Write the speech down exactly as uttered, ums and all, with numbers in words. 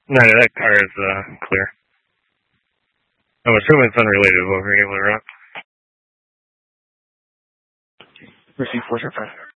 No, that car is uh, clear. I'm assuming it's unrelated to what we're able to run. Receive four zero five.